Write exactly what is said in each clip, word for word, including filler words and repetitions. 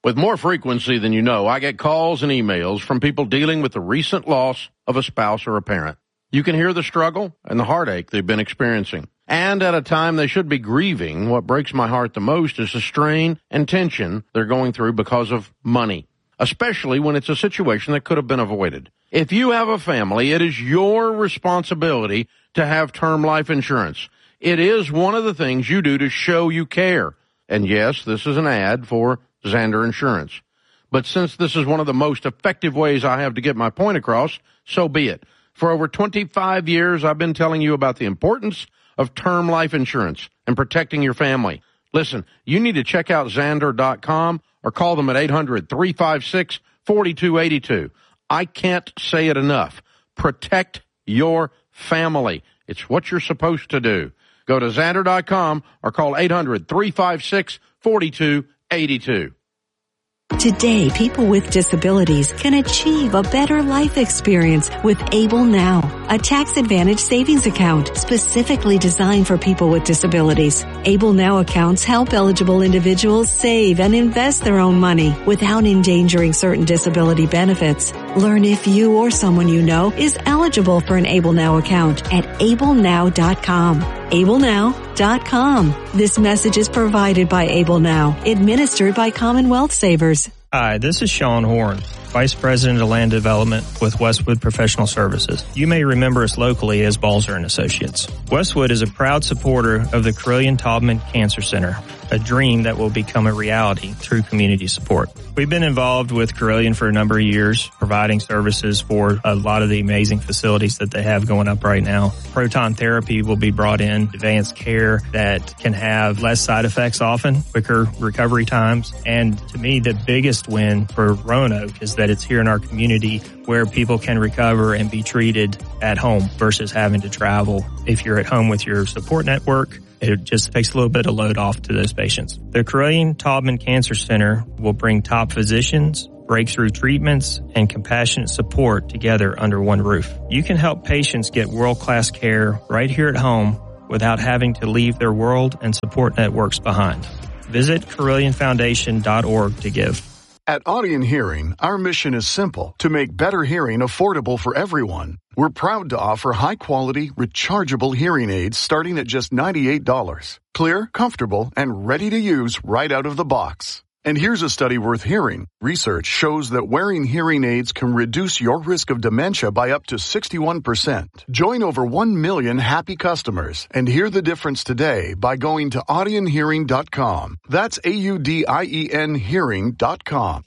With more frequency than you know, I get calls and emails from people dealing with the recent loss of a spouse or a parent. You can hear the struggle and the heartache they've been experiencing. And at a time they should be grieving, what breaks my heart the most is the strain and tension they're going through because of money, especially when it's a situation that could have been avoided. If you have a family, it is your responsibility to have term life insurance. It is one of the things you do to show you care. And yes, this is an ad for Zander Insurance. But since this is one of the most effective ways I have to get my point across, so be it. For over twenty-five years, I've been telling you about the importance of term life insurance and protecting your family. Listen, you need to check out Zander dot com or call them at eight hundred, three five six, four two eight two. I can't say it enough. Protect your family. It's what you're supposed to do. Go to Zander dot com or call eight hundred, three five six, four two eight two. Today, people with disabilities can achieve a better life experience with Able Now, a tax-advantaged savings account specifically designed for people with disabilities. Able Now accounts help eligible individuals save and invest their own money without endangering certain disability benefits. Learn if you or someone you know is eligible for an Able Now account at able now dot com. able now dot com. This message is provided by Able Now, administered by Commonwealth Savers. Hi, this is Sean Horn, Vice President of Land Development with Westwood Professional Services. You may remember us locally as Balzer and Associates. Westwood is a proud supporter of the Carilion Taubman Cancer Center, a dream that will become a reality through community support. We've been involved with Carilion for a number of years, providing services for a lot of the amazing facilities that they have going up right now. Proton therapy will be brought in, advanced care that can have less side effects often, quicker recovery times. And to me, the biggest win for Roanoke is that it's here in our community where people can recover and be treated at home versus having to travel. If you're at home with your support network, it just takes a little bit of load off to those patients. The Carilion Taubman Cancer Center will bring top physicians, breakthrough treatments, and compassionate support together under one roof. You can help patients get world-class care right here at home without having to leave their world and support networks behind. Visit Carilion Foundation dot org to give. At Audien Hearing, our mission is simple: to make better hearing affordable for everyone. We're proud to offer high-quality, rechargeable hearing aids starting at just ninety-eight dollars. Clear, comfortable, and ready to use right out of the box. And here's a study worth hearing. Research shows that wearing hearing aids can reduce your risk of dementia by up to sixty-one percent. Join over one million happy customers and hear the difference today by going to audien hearing dot com. That's A U D I E N hearing dot com.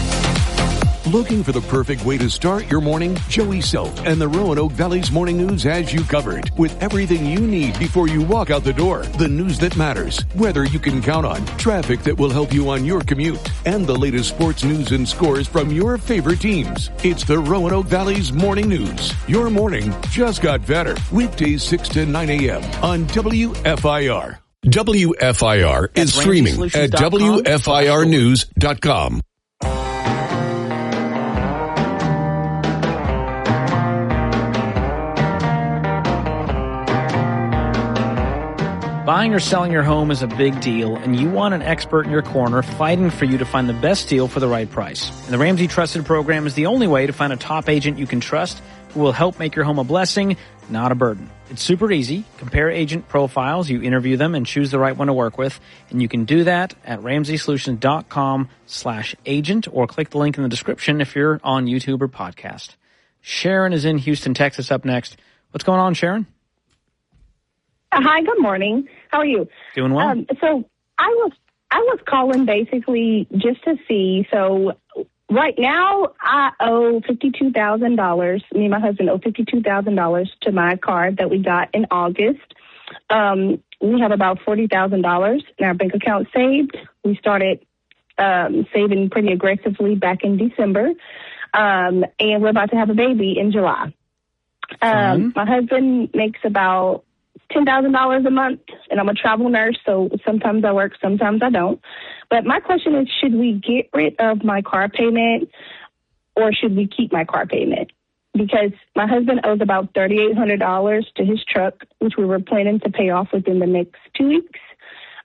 Looking for the perfect way to start your morning? Joey Self and the Roanoke Valley's Morning News has you covered with everything you need before you walk out the door. The news that matters, weather you can count on, traffic that will help you on your commute, and the latest sports news and scores from your favorite teams. It's the Roanoke Valley's Morning News. Your morning just got better. Weekdays six to nine a.m. on W F I R. W F I R is streaming at W F I R news dot com. Buying or selling your home is a big deal, and you want an expert in your corner fighting for you to find the best deal for the right price. And the Ramsey Trusted Program is the only way to find a top agent you can trust who will help make your home a blessing, not a burden. It's super easy. Compare agent profiles, you interview them, and choose the right one to work with. And you can do that at ramsey solutions dot com slash agent, or click the link in the description if you're on YouTube or podcast. Sharon is in Houston, Texas, up next. What's going on, Sharon? Hi, good morning. How are you? Doing well. Um, so I was I was calling basically just to see. So right now I owe fifty-two thousand dollars. Me and my husband owe fifty-two thousand dollars to my car that we got in August. Um, we have about forty thousand dollars in our bank account saved. We started um, saving pretty aggressively back in December, um, and we're about to have a baby in July. Um, my husband makes about ten thousand dollars a month, and I'm a travel nurse, so sometimes I work, sometimes I don't. But my question is, should we get rid of my car payment, or should we keep my car payment? Because my husband owes about three thousand eight hundred dollars to his truck, which we were planning to pay off within the next two weeks.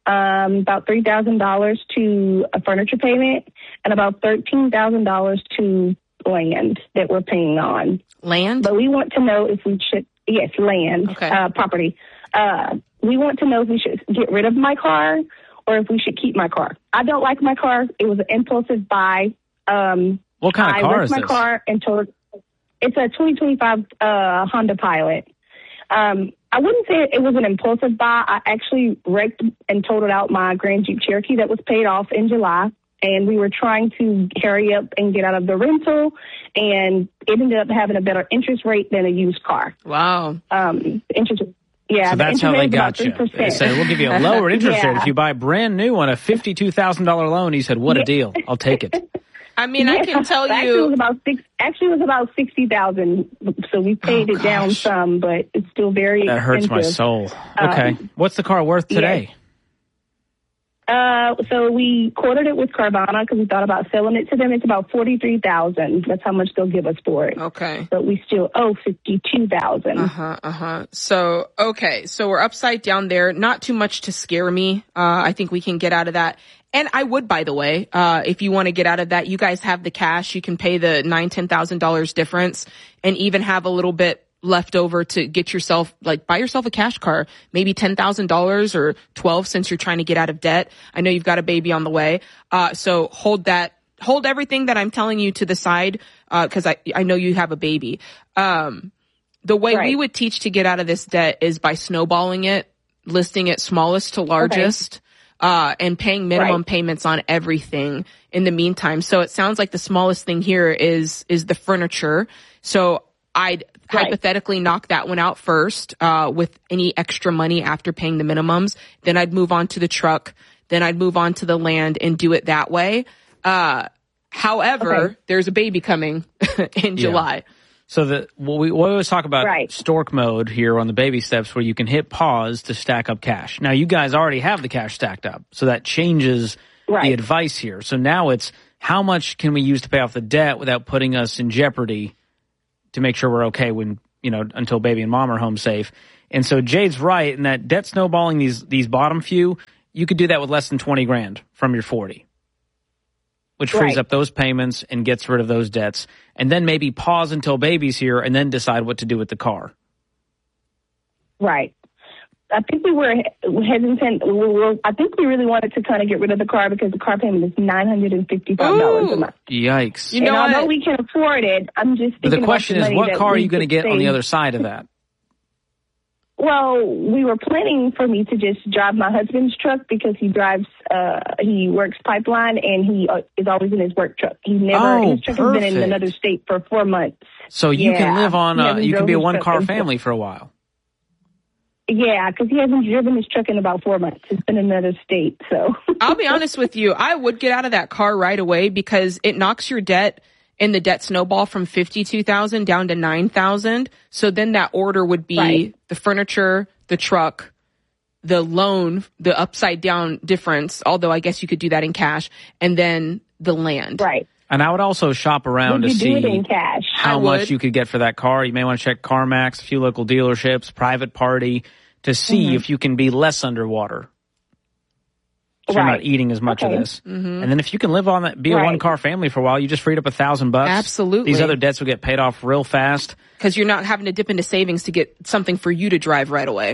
um, about three thousand dollars to a furniture payment, and about thirteen thousand dollars to land that we're paying on. Land? But we want to know if we should, yes, land, okay. uh, property. Uh, we want to know if we should get rid of my car or if we should keep my car. I don't like my car. It was an impulsive buy. Um, what kind of I car is my this? car and told, it's a twenty twenty-five uh, Honda Pilot. Um, I wouldn't say it was an impulsive buy. I actually wrecked and totaled out my Grand Jeep Cherokee that was paid off in July. And we were trying to hurry up and get out of the rental, and it ended up having a better interest rate than a used car. Wow. Um, interest, yeah. So that's how they got you. They said, we'll give you a lower interest yeah. rate if you buy brand new on a fifty-two thousand dollars loan. He said, what a deal. I'll take it. I mean, yeah, I can tell actually you. It was about six, actually, it was about sixty thousand dollars. So we paid oh, it down gosh. some, but it's still very That hurts expensive. my soul. Okay. Um, What's the car worth today? Yeah. Uh, so we quoted it with Carvana because we thought about selling it to them. It's about forty-three thousand. That's how much they'll give us for it. Okay. But we still owe fifty-two thousand. Uh huh. Uh huh. So okay. So we're upside down there. Not too much to scare me. Uh, I think we can get out of that. And I would, by the way, uh, if you want to get out of that, you guys have the cash. You can pay the nine, ten thousand dollars difference, and even have a little bit left over to get yourself, like, buy yourself a cash car, maybe ten thousand dollars or twelve since you're trying to get out of debt. I know you've got a baby on the way. Uh, so hold that, hold everything that I'm telling you to the side, uh, cause I, I know you have a baby. Um, the way right. we would teach to get out of this debt is by snowballing it, listing it smallest to largest. Okay. Uh, and paying minimum right. payments on everything in the meantime. So it sounds like the smallest thing here is, is the furniture. So I'd right. hypothetically knock that one out first, uh, with any extra money after paying the minimums. Then I'd move on to the truck. Then I'd move on to the land and do it that way. Uh, however, okay. there's a baby coming in yeah. July. So the well, we, we always talk about right. stork mode here on the baby steps, where you can hit pause to stack up cash. Now, you guys already have the cash stacked up, so that changes right. the advice here. So now it's how much can we use to pay off the debt without putting us in jeopardy to make sure we're okay when, you know, until baby and mom are home safe. And so Jade's right in that debt snowballing these these bottom few, you could do that with less than twenty grand from your forty. Which frees right. up those payments and gets rid of those debts. And then maybe pause until baby's here and then decide what to do with the car. Right. I think we were hesitant. We were, I think we really wanted to kind of get rid of the car because the car payment is nine hundred fifty-five dollars Ooh, a month. Yikes. You know and although what? we can afford it, I'm just thinking But the question about the is, what car are you going to get save. on the other side of that? Well, we were planning for me to just drive my husband's truck because he drives, uh, he works pipeline and he uh, is always in his work truck. He never, oh, his truck perfect. has been in another state for four months. So you yeah. can live on, a, you can be a one-car in, family for a while. Yeah, because he hasn't driven his truck in about four months. It's been in another state, so. I'll be honest with you. I would get out of that car right away because it knocks your debt and the debt snowball from fifty-two thousand down to nine thousand. So then that order would be right. the furniture, the truck, the loan, the upside down difference, although I guess you could do that in cash, and then the land. Right. And I would also shop around would to you see do it in cash? how I much would. you could get for that car. You may want to check CarMax, a few local dealerships, private party, to see mm-hmm. if you can be less underwater. So right. you're not eating as much okay. of this. Mm-hmm. And then if you can live on that, be right. a one-car family for a while, you just freed up a thousand bucks. Absolutely. These other debts will get paid off real fast. Because you're not having to dip into savings to get something for you to drive right away.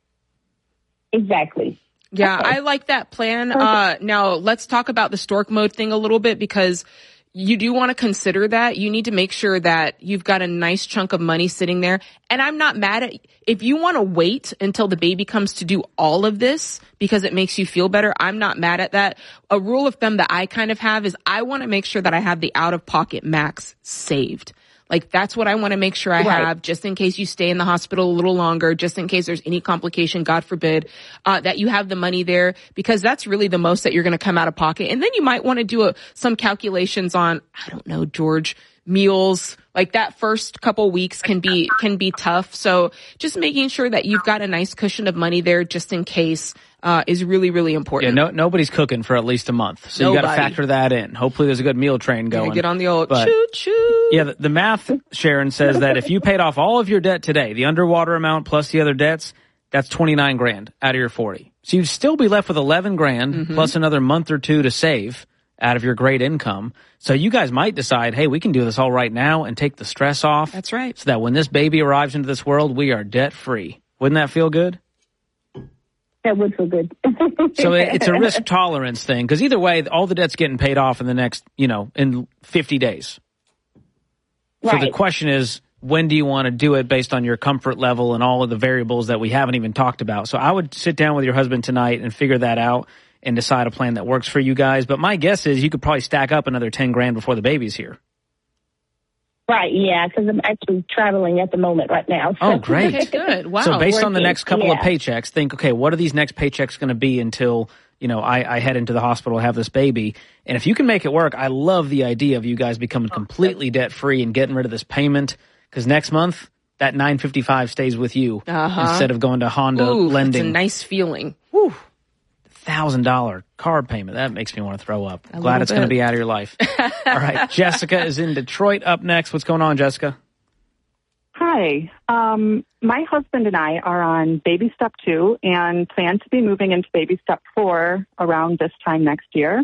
Exactly. Yeah, okay. I like that plan. Uh, now let's talk about the stork mode thing a little bit because you do want to consider that. You need to make sure that you've got a nice chunk of money sitting there. And I'm not mad at, if you want to wait until the baby comes to do all of this because it makes you feel better, I'm not mad at that. A rule of thumb that I kind of have is I want to make sure that I have the out-of-pocket max saved. Like, that's what I want to make sure I right. have, just in case you stay in the hospital a little longer, just in case there's any complication, God forbid, uh, that you have the money there, because that's really the most that you're going to come out of pocket. And then you might want to do a, some calculations on, I don't know, George, meals. Like, that first couple weeks can be, can be tough. So just making sure that you've got a nice cushion of money there just in case, uh, is really, really important. Yeah, no, nobody's cooking for at least a month. So Nobody. you got to factor that in. Hopefully there's a good meal train going. Yeah, get on the old but, choo choo. Yeah, the, the math, Sharon, says that if you paid off all of your debt today, the underwater amount plus the other debts, that's twenty-nine grand out of your forty. So you'd still be left with eleven grand Mm-hmm. plus another month or two to save out of your great income. So you guys might decide, hey, we can do this all right now and take the stress off. That's right. So that when this baby arrives into this world, we are debt free. Wouldn't that feel good? That would feel good. So it- it's a risk tolerance thing, because either way, all the debt's getting paid off in the next, you know, in fifty days. So Right. the question is, when do you want to do it based on your comfort level and all of the variables that we haven't even talked about? So I would sit down with your husband tonight and figure that out and decide a plan that works for you guys. But my guess is you could probably stack up another ten grand before the baby's here. Right, yeah, because I'm actually traveling at the moment right now. Oh, great. Okay, good. Wow. So based on the working, next couple of yeah. paychecks, think, okay, what are these next paychecks going to be until, you know, I, I head into the hospital to have this baby? And if you can make it work, I love the idea of you guys becoming completely debt-free and getting rid of this payment, because next month, that nine fifty-five stays with you Uh-huh. instead of going to Honda Ooh, lending. It's a nice feeling. one thousand dollars car payment. That makes me want to throw up. A Glad little it's going to bit. be out of your life. All right. Jessica is in Detroit up next. What's going on, Jessica? Hi. Um, my husband and I are on baby step two and plan to be moving into baby step four around this time next year.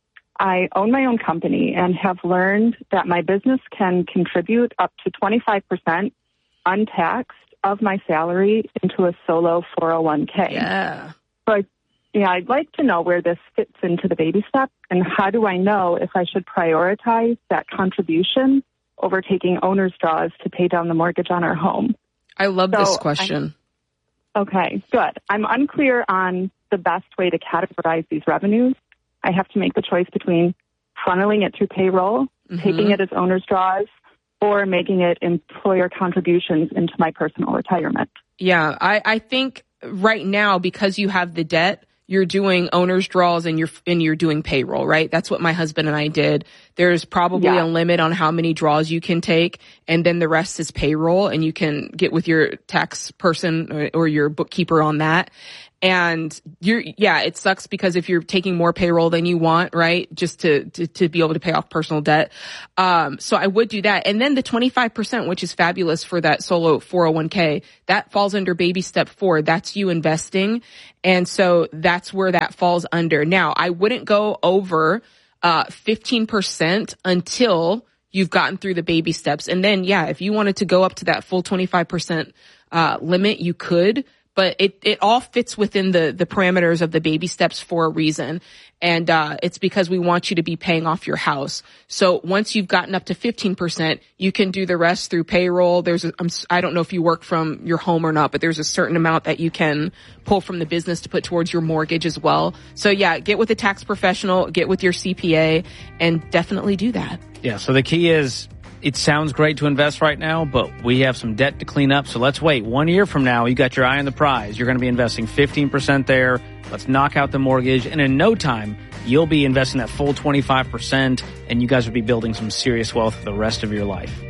I own my own company and have learned that my business can contribute up to twenty-five percent untaxed of my salary into a solo four oh one k. Yeah. But yeah, I'd like to know where this fits into the baby step, and how do I know if I should prioritize that contribution over taking owner's draws to pay down the mortgage on our home. I love So this question. I, okay, good. I'm unclear on the best way to categorize these revenues. I have to make the choice between funneling it through payroll, Mhm. taking it as owner's draws, or making it employer contributions into my personal retirement. Yeah, I, I think right now, because you have the debt, you're doing owner's draws and you're and you're doing payroll, right? That's what my husband and I did. There's probably Yeah. a limit on how many draws you can take, and then the rest is payroll, and you can get with your tax person or, or your bookkeeper on that. And you're, yeah, it sucks because if you're taking more payroll than you want, right, just to, to, to be able to pay off personal debt. Um, so I would do that. And then the twenty-five percent, which is fabulous for that solo four oh one k, that falls under baby step four. That's you investing. And so that's where that falls under. Now, I wouldn't go over, uh, fifteen percent until you've gotten through the baby steps. And then, yeah, if you wanted to go up to that full twenty-five percent, uh, limit, you could. But it, it all fits within the, the parameters of the baby steps for a reason. And, uh, it's because we want you to be paying off your house. So once you've gotten up to fifteen percent, you can do the rest through payroll. There's a, I'm, I don't know if you work from your home or not, but there's a certain amount that you can pull from the business to put towards your mortgage as well. So yeah, get with a tax professional, get with your C P A, and definitely do that. Yeah, so the key is, it sounds great to invest right now, but we have some debt to clean up. So let's wait. One year from now, you got your eye on the prize. You're going to be investing fifteen percent there. Let's knock out the mortgage. And in no time, you'll be investing that full twenty-five percent, and you guys will be building some serious wealth for the rest of your life.